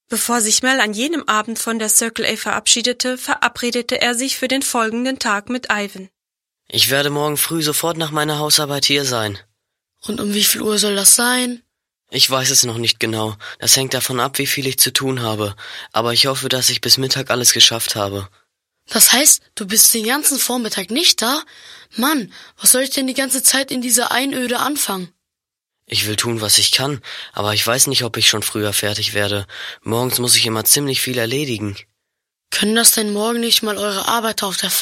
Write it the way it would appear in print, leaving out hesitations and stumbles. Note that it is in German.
Bevor sich Mel an jenem Abend von der Circle A verabschiedete, verabredete er sich für den folgenden Tag mit Ivan. Ich werde morgen früh sofort nach meiner Hausarbeit hier sein. Und um wie viel Uhr soll das sein? Ich weiß es noch nicht genau. Das hängt davon ab, wie viel ich zu tun habe. Aber ich hoffe, dass ich bis Mittag alles geschafft habe. Das heißt, du bist den ganzen Vormittag nicht da? Mann, was soll ich denn die ganze Zeit in dieser Einöde anfangen? Ich will tun, was ich kann, aber ich weiß nicht, ob ich schon früher fertig werde. Morgens muss ich immer ziemlich viel erledigen. Können das denn morgen nicht mal eure Arbeiter auf der